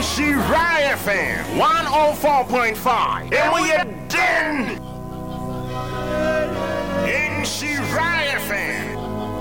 Shiraya FM 104.5. And we are done. In Shiraya FM.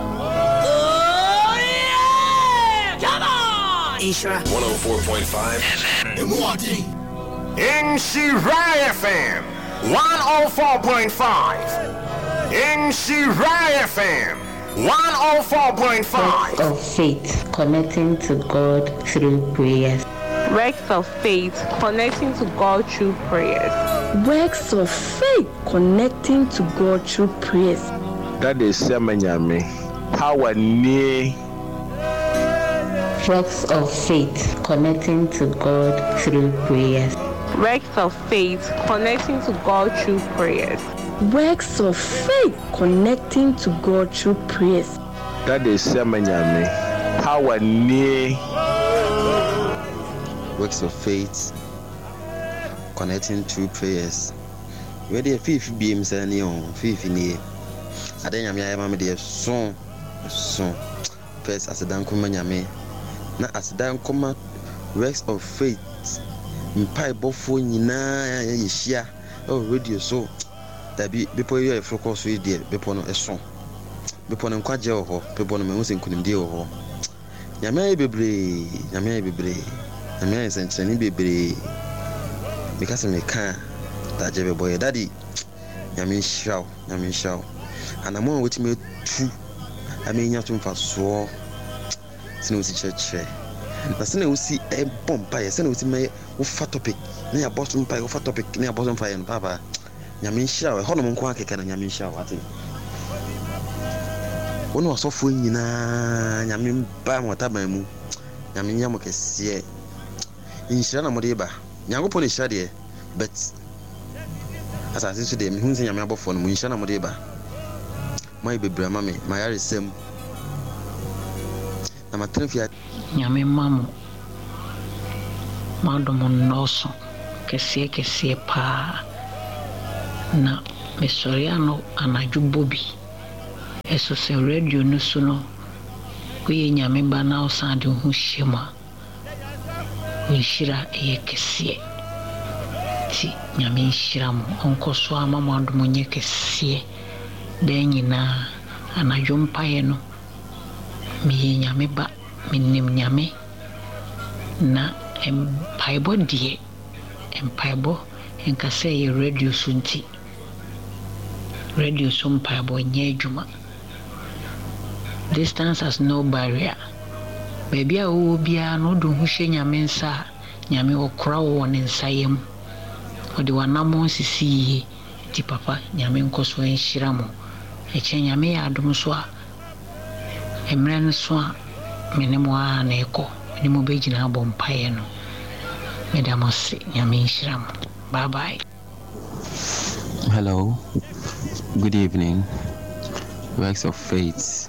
Oh yeah! Come on! Ishra 104.5 and Wadi. In Shiraya FM 104.5. In Shiraya FM 104.5. Of faith, connecting to God through prayers. Works of faith, connecting to God through prayers. Works of faith, connecting to God through prayers. That is Semanyame. Power near. Works of faith, connecting to God through prayers. Works of faith, connecting to God through prayers. Works of faith, connecting to God through prayers. That is Semanyame. Power near. Works of faith, connecting through prayers. Where the fifth beams and neon, fifth in here. I think I'm your dear song. First, as a down command, yame. Now, as a down command, works of faith. In pie bofo na yeshia. Oh, radio so. That be before you have focus with the bepono a song. Bepono quaja or bepono music couldn't deal or. Yame be brave, Yame be brave. Yame is and be because I can't that jabby boy daddy. Yame shout. And I'm on with me too. I mean, you have to so. Since church. Na sene wo si e bompa ye sene wo si me wo fa topic na ya bottom pie wo fa topic na ya bottom fire no papa nyame nhia we hono nko akeka na nyame nhia wate wono osofo nyina nyame ba mo taban mu nyame nyamo kese nhia na mo de ba nyankopɔ ne nhia de but asase so de me hu se nyame abɔfo no mo nhia na mo de ba mai bebra ma me ma yare sem na matrafia nyame mamu madomo noso kese pa na mesoriano anaju bobi eso se radio no so no kuye nyame ba na osande hu shema nshira kese ti nyame nshira mo onko so ama madomo nye kese de nyina anaju mpaye no mi nyame ba minim nyame na empaibo die empaibo enkase ye radio sunti radio sumpaibo nye adwuma. Distance has no barrier. Baby a wo bia no do hu hye nyame nsa nyame okra wo ne nsayem odi wanamo sisi ti papa nyame nkoso enhyira mo eche nyame ya adom so a emre no so a menemo a na eko menemo begina bompaye no medamose nyame nhyira mo. Bye bye. Hello, good evening. Works of faith,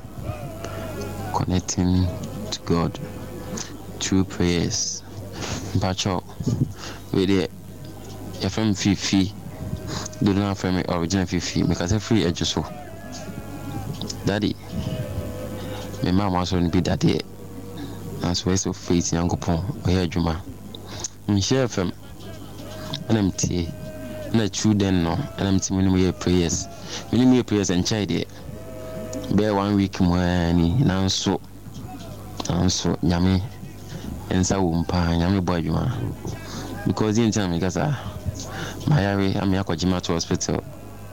connecting to God through prayers. Pacho, with it, FM Fifi, do not from me original Fifi because I free edge so. Daddy, my mom also be daddy. As works of faith, young Pon, or here Juma. Share FM, and I'm tea. And I true then no, and I'm telling prayers. Minimum prayers and child it. Bear 1 week more now so nyame and so nyame boy you because in time because my area I'm Yakojima to hospital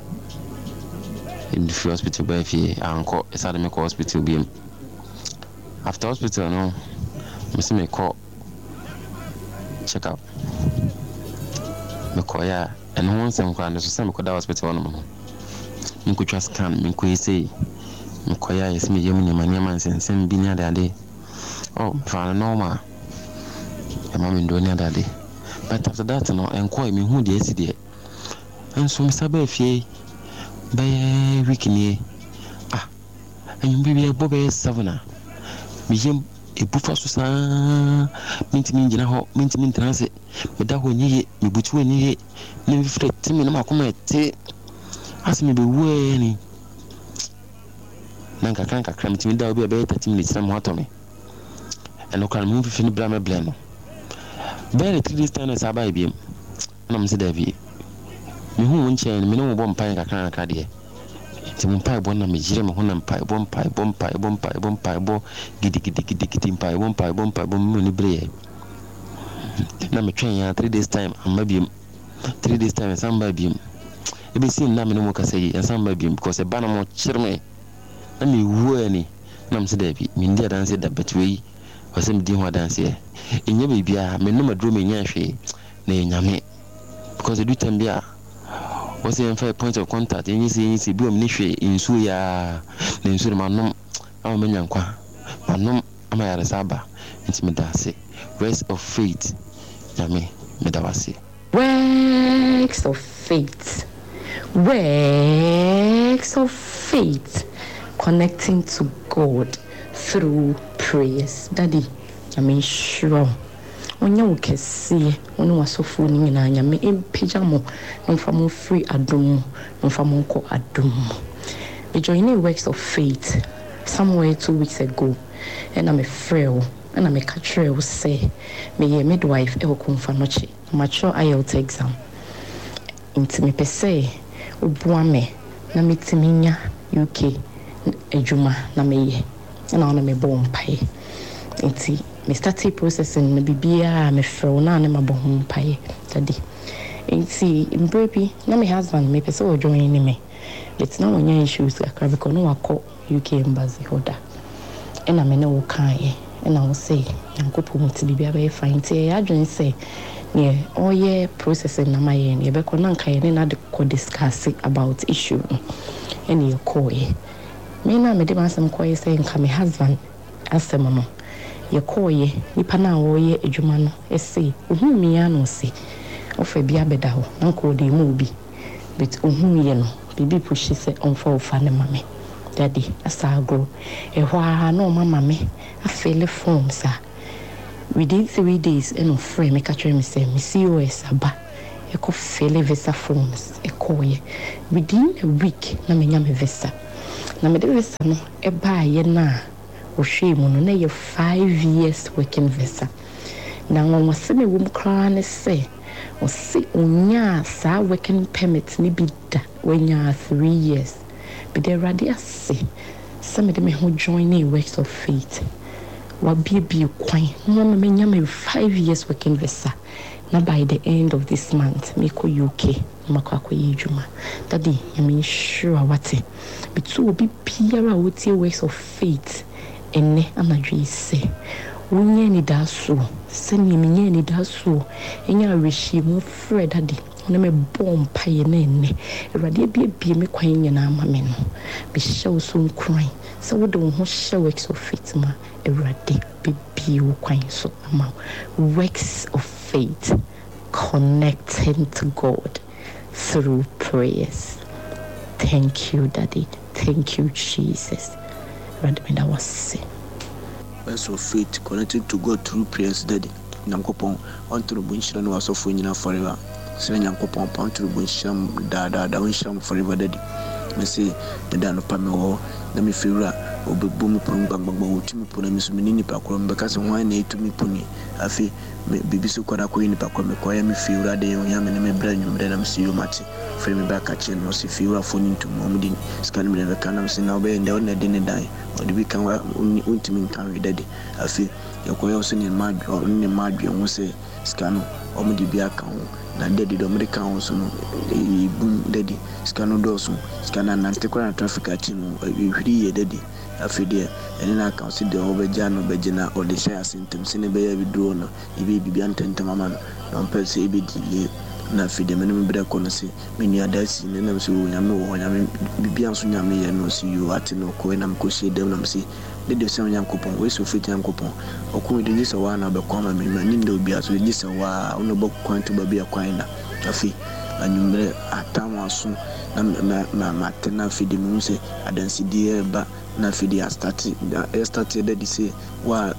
in the free hospital by fee uncle is at the hospital beam after hospital no must me call check out me call ya and once I'm going to send me call hospital no me could just scan me could say Mkoya is me yemu nyama sense bi nya dade. Oh, fa normal. E ma me ndo nya dade. But after that no enko me hu de esi de. Enso me sabe fie by week ni. Ah. Enyu bi e bobe 7 na. Me yem e bufa so sa. Mintimi ngina ho, mintimi ntanse. Me da ho nyiye, me butu nyiye. Me fret timi na makoma ete. Asime be we ni. Nanka kanka kramtimi da obi be 30 minutes na mo atomi eno kan mu fifi ni bra me blend no Then 3 days time sa ba biem na me se da bi me hu won chen me no bo mpan kakra de ti mo mpa bo na me jire me ho na mpa bo gidi mpa bo me ni bre na me twen ya 3 days time amma biem 3 days time samba biem e be sin na me no mo kasa yi samba biem because e ba na mo chirme na me wu ani na me se da bi me ndi adanse da betwe wasem di ho adanse enye bibia me no madro me nya hwe na enyame because do time bia was in 5 points of contact enye si bi o me hwe insu ya na insu ma nom ama me nyankwa manom ama ya resaba nti me da se rest of faith nyame me da wase works of faith connecting to God through prayers. Daddy, I mean sure. When you can see, when you are so full in I am in pajama, no from free adum, no from uncle adum. We joining works of faith somewhere 2 weeks ago, and I'm a frail, and I'm a catcher say, me a midwife ever come for noche, mature IELTS exam. Into me per se, ubuame, na mitiminya UK, ejuma na me. And I me born pie. Inti me started processing me bibia me fro na me born pie daddy. Inti baby na me husband me pese o join me. Let's now when issues kakra because no akọ UK embassy order. And I me no kan and I will say yankopo muti bibia be fine ti adwen say ne all year processing na my yen ye be ko na kan ye na de ko discuss about issue and you call me na me de masem koye say nka me husband asem no ye koye nipa na wo ye adwuma no ese ohu mi ya no se ofa bia beda ho nko de mu bi but ohu ye no bibi pushi se onfa ofa ne mame daddy asagro ehwa na o mama me afele forms within 3 days eno frame me catch me say me COS aba e ko fele visa forms e koye within a week na me nya me visa na me de visa no e ba ye na o hwe mu no na ye 5 years working visa na won se me wom kra ne se o si onya sa working permit ni bi da wenya 3 years be de radia se me de me ho join in works of faith wa bi kwan no me nya me 5 years working visa na by the end of this month me ko UK makwa yejuma daddy I mean sure what bitu obi biara wotie works of faith enne anadwe se wonye ni daso se ni menye ni daso enya reshi mu frɛ daddy na me bomb paye na enne awurade bia me kwan nyina ama me no be hyew so nkran se wo de wo ho hye works of faith ma awurade bia wo kwan so ama works of faith connecting to God through prayers. Thank you, Daddy. Thank you, Jesus. Radmina was say. Works of faith connected to God through prayers, Daddy. Nankopon on to the bunchran was of winning forever. Saying Yankopon pound to the buncham da winsham forever, Daddy. Me say the dan of Pamelo, let me feel or be boom pong bang to me put Miss Minini Pacrom because one to me pony. I feel baby so quite a queen Pacrom, acquire me feel that day on Yaman and my brand new then I'm see you match. Frame me back at Chen, or see if you are phoning to Momdin, scan me never can I'm saying now, and they didn't die, or the weekend only ultimate can be daddy. I feel your coils in my or in the mad, you won't say scan or me be account. Na daddy do me count so no e boom daddy scan do so scan and antiquarian traffic atino e hwiri daddy afide ene na account se de obeja no begina or the share symptoms ne be ya video no e be bibia ntentama man no pese e be delay na afide me no be ko no se me ni adasi ne na so nyame wo nyame bibia so nyame ye no si you atino ko na mko she dem na se de se Yankopon we so fit Yankopon okun de so wa na be kwa ma me ni ndo bia so de se wa ono bo kwan to ba bia kwan na afi anyumre atamaso na matena fidi mu se adansi die ba na fidi started de se wa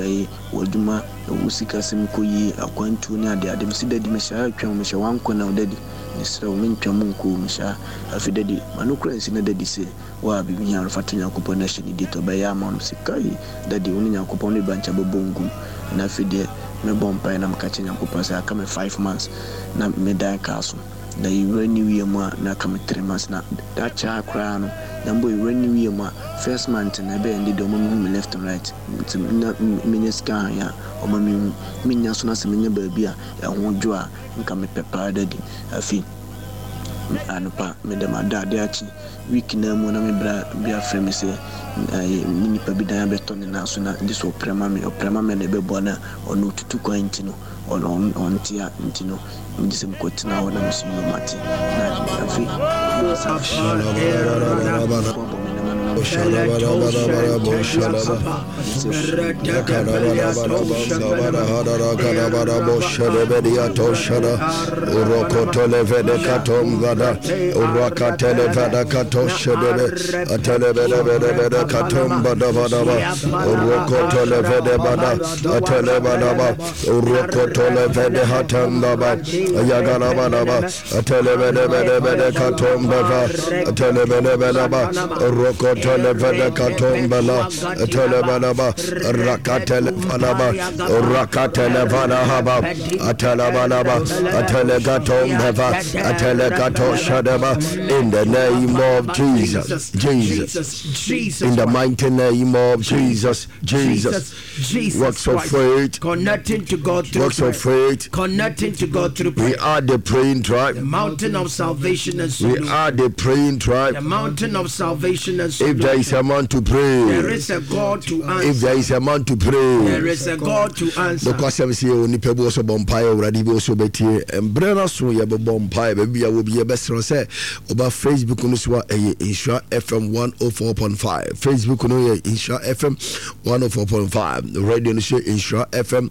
djuma usika sem koyi akwantu ni ade me se de me sha atwa me sha wanko na de nisra o men twa munko me sha afi de manukra si na de se wa bibi nya rafatu Yankopon na shini de to ba ya ma no se kai de oni Yankopon ne bancha bobongum na fidi me bomb pay na mkache nyankopon say aka me 5 months na me dan kaso na you new year mu na aka me 3 months na that cha kra no na boy new year mu first month na be ndi do me left and right na me scan ya o ma me nya so na se me nya ba bia e ho dwo a nka me pepper daddy afi anopa me dem adade achi week na mu na me bia frame me say mini pa bi dan beto ne na so na this oprema me na be bona onu tutu kwanti no on tia ntino ndise mkotina wona msimu mati na afi Televada Katombala, Telebanaba, Rakatelvanaba, Rakatelevana Haba, Atalabanaba, Atelegatomba, Atelegato Shadaba, in the name of Jesus, Jesus, in the mighty name of Jesus, works of faith, connecting to God through works of faith, connecting to God through prayer. We are the praying tribe, the mountain of salvation and solution. We are the praying tribe, the mountain of salvation and solution. If there is a man to pray, there is a God to answer. If there is a man to pray, there is a God to answer. Because I'm saying only people also bombay already be also better and Brenna so you be bombay baby I will be a best say about Facebook no so Insha FM 104.5 Facebook no Insha FM 104.5 radio no Insha FM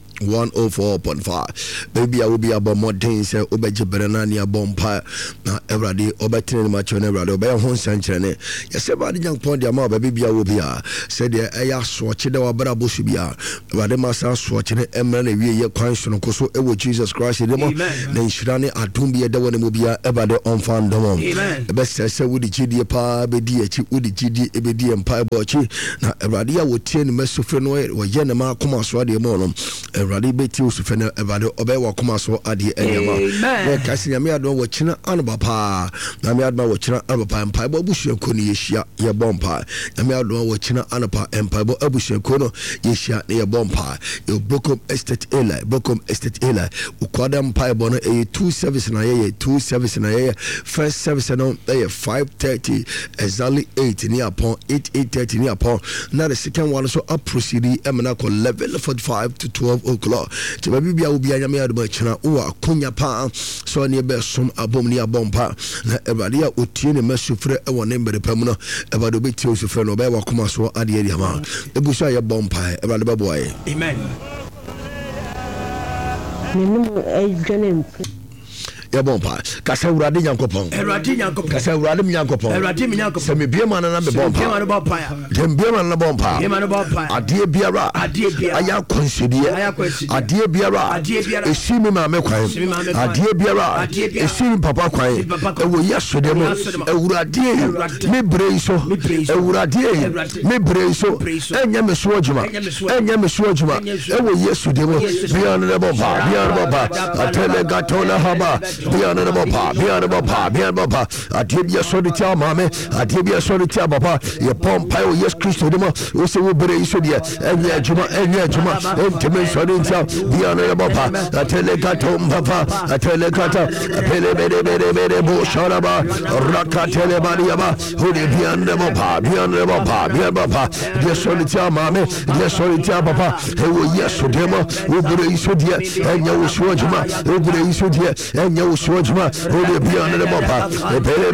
104.5 baby I will be about more things say obeje Brenna near bombay na everybody obetin ma chone everybody obey ho sanchene yes everybody young point dia ma baby I will be said there eya soche da wabra bosu bia everybody masa soche ne emra na wie ye kwan so no so ewo Jesus Christ demo na nshirane adum bia da wona mu bia everybody on fan demo the best say we the gidi pa be di echi we the gidi e be di empire bochi na everybody ya wotie ne mesofre no wo ye ne ma koma so ade mo no everybody be ti usofre na everybody obey wo koma so ade enyama na kasi ya me adon wo china anba pa na me adon wo china anba pa empire bo busu ko ne yehia ye bompa na me adon wo china anpa empire bo abusu ko no yehia ne ye bompa e Brokom Estate Ela ukwada empire bo no 2 service na ye 2 service na ye first service no 5:30 exactly 8 ni upon 8:30 ni upon na the second one so up proceed emna ko 11:45 to 12 o'clock ti baby bia obi anya me adoma china wo akonya pa so ne be som abom ni abompa na ebade a otie ne masufre e won mbere pam no ebade obi tie osufre no be wa koma so ade ade ama ebuso ya bompa ebade baboye amen ya bompa kasa urade nyankopon kasa urade nyankopon se me biema na me bompa dem biema na bompa adie biara aya konsudie adie biara esimi ma me kwan adie biara esimi papa kwan ewo yeso dem urade me breiso urade me breiso enya me so adwuma ewo yeso dem biana na bompa atele gatona haba Biana Baba, Adibia Soditia Mame, Adibia Soditia Baba, your pompa, yes, Christo Demo, also will be so dear, and Juma, intimate Soditia, Biana Baba, a telegatum Papa, a telegata, a pele Bosharaba, Raka Telebariaba, who did Biana Baba, dear Soditia Mame, dear Soditia Papa, who yes, Demo, will be so dear, and you will show Juma, will be so dear, and you Swojma, who be on the Mopa,